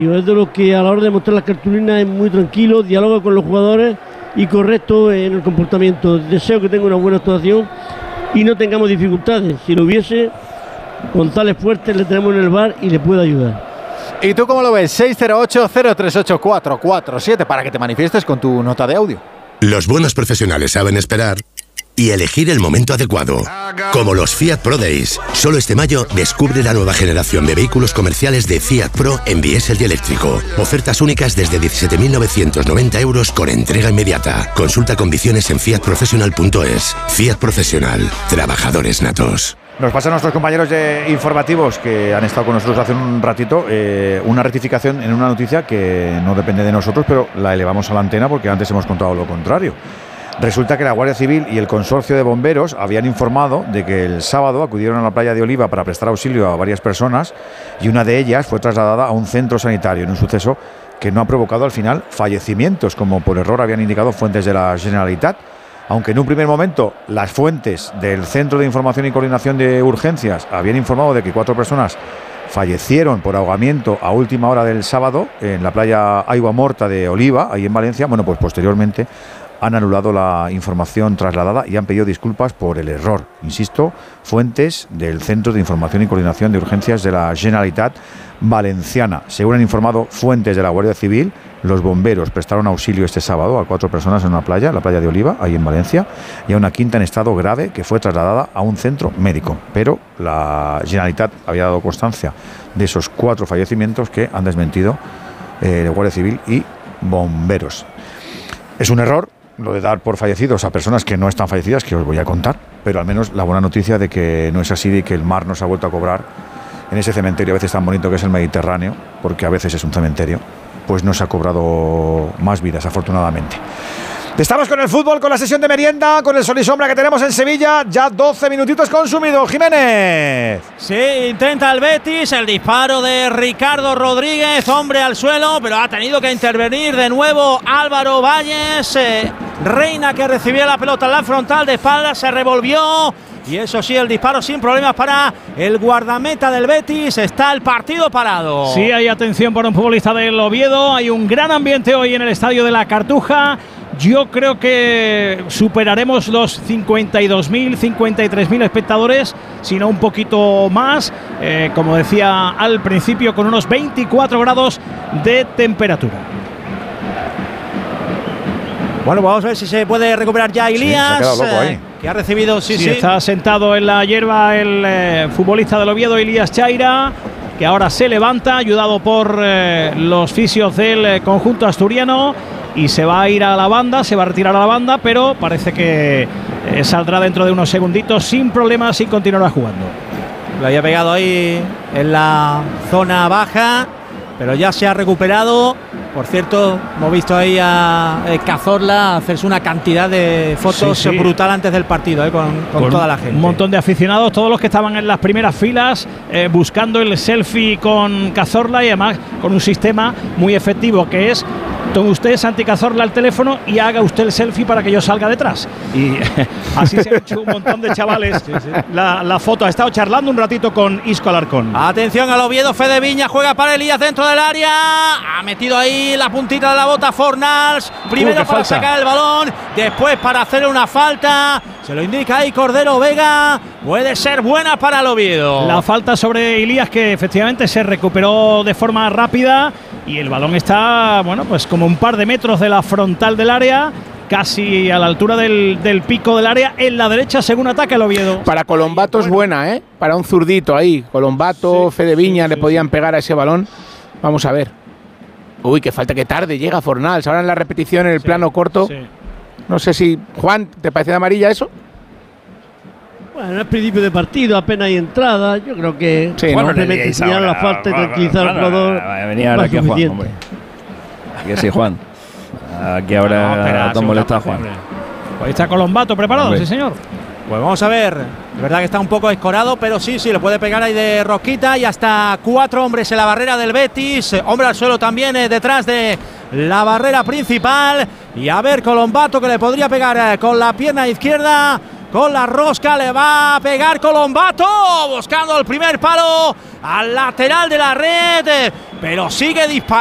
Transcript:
Es de lo que a la hora de mostrar las cartulinas es muy tranquilo, dialoga con los jugadores y correcto en el comportamiento. Deseo que tenga una buena actuación y no tengamos dificultades. Si lo hubiese, González Fuertes le tenemos en el bar y le puede ayudar. ¿Y tú cómo lo ves? 608-038-447 para que te manifiestes con tu nota de audio. Los buenos profesionales saben esperar y elegir el momento adecuado. Como los Fiat Pro Days. Solo este mayo descubre la nueva generación de vehículos comerciales de Fiat Pro en diésel y eléctrico. Ofertas únicas desde 17.990 euros con entrega inmediata. Consulta condiciones en fiatprofessional.es. Fiat Profesional. Trabajadores natos. Nos pasan nuestros compañeros informativos que han estado con nosotros hace un ratito una rectificación en una noticia que no depende de nosotros, pero la elevamos a la antena porque antes hemos contado lo contrario. Resulta que la Guardia Civil y el Consorcio de Bomberos habían informado de que el sábado acudieron a la playa de Oliva para prestar auxilio a varias personas y una de ellas fue trasladada a un centro sanitario en un suceso que no ha provocado al final fallecimientos, como por error habían indicado fuentes de la Generalitat. Aunque en un primer momento las fuentes del Centro de Información y Coordinación de Urgencias habían informado de que 4 personas fallecieron por ahogamiento a última hora del sábado en la playa Aigua Morta de Oliva, ahí en Valencia, bueno, pues posteriormente han anulado la información trasladada y han pedido disculpas por el error. Insisto, fuentes del Centro de Información y Coordinación de Urgencias de la Generalitat Valenciana. Según han informado fuentes de la Guardia Civil, los bomberos prestaron auxilio este sábado a 4 personas en una playa, la playa de Oliva, ahí en Valencia, y a una quinta en estado grave que fue trasladada a un centro médico. Pero la Generalitat había dado constancia de esos 4 fallecimientos que han desmentido la Guardia Civil y bomberos. Es un error lo de dar por fallecidos a personas que no están fallecidas, que os voy a contar, pero al menos la buena noticia de que no es así, de que el mar nos ha vuelto a cobrar en ese cementerio a veces tan bonito que es el Mediterráneo, porque a veces es un cementerio, pues no se ha cobrado más vidas, afortunadamente. Estamos con el fútbol, con la sesión de merienda, con el sol y sombra que tenemos en Sevilla. Ya 12 minutitos consumidos. Jiménez. Sí, intenta el Betis, el disparo de Ricardo Rodríguez, hombre al suelo, pero ha tenido que intervenir de nuevo Álvaro Valles. Reina, que recibía la pelota en la frontal de espaldas, se revolvió. Y eso sí, el disparo sin problemas para el guardameta del Betis. Está el partido parado. Sí, hay atención para un futbolista del Oviedo. Hay un gran ambiente hoy en el estadio de la Cartuja. Yo creo que superaremos los 52.000, 53.000 espectadores, si no un poquito más. Como decía al principio, con unos 24 grados de temperatura. Bueno, vamos a ver si se puede recuperar ya Ilías. Sí, se ha quedado loco ahí. Que ha recibido, sí. Está sentado en la hierba el futbolista del Oviedo, Ilías Chaira, que ahora se levanta, ayudado por los fisios del conjunto asturiano, y se va a ir a la banda, se va a retirar a la banda, pero parece que saldrá dentro de unos segunditos sin problemas y continuará jugando. Lo había pegado ahí en la zona baja, pero ya se ha recuperado. Por cierto, hemos visto ahí a Cazorla hacerse una cantidad de fotos brutal antes del partido, con toda la gente. Un montón de aficionados, todos los que estaban en las primeras filas buscando el selfie con Cazorla, y además con un sistema muy efectivo que es: tome usted, Santi Cazorla, el teléfono y haga usted el selfie para que yo salga detrás. Y así se ha hecho un montón de chavales la foto. Ha estado charlando un ratito con Isco Alarcón. Atención al Oviedo, Fede Viña juega para Elías dentro del área. Ha metido ahí la puntita de la bota Fornals. Primero para sacar el balón, después para hacer una falta. Se lo indica ahí Cordero Vega. Puede ser buena para el Oviedo. La falta sobre Elías, que efectivamente se recuperó de forma rápida. Y el balón está, bueno, pues como un par de metros de la frontal del área, casi a la altura del pico del área, en la derecha, según ataca el Oviedo. Para Colombato es buena, ¿eh? Para un zurdito ahí. Colombato, Fede Viña le podían pegar a ese balón. Vamos a ver. Uy, qué falta, que tarde llega Fornals. Ahora en la repetición, en el plano corto. Sí. No sé si, Juan, ¿te parece de amarilla eso? Bueno, es principio de partido, apenas hay entrada. Yo creo que simplemente enseñar la falta y tranquilizar al jugador. Venía ahora aquí a Juan, hombre. Que sí, Juan. Aquí ahora Tom molesta a Juan. Pues ahí está Colombato preparado, hombre. Sí, señor. Pues vamos a ver. De verdad que está un poco escorado, pero sí, le puede pegar ahí de rosquita. Y hasta 4 hombres en la barrera del Betis. Hombre al suelo también detrás de la barrera principal. Y a ver, Colombato, que le podría pegar con la pierna izquierda. con la rosca, le va a pegar Colombato, buscando el primer palo al lateral de la red, pero sigue disparando.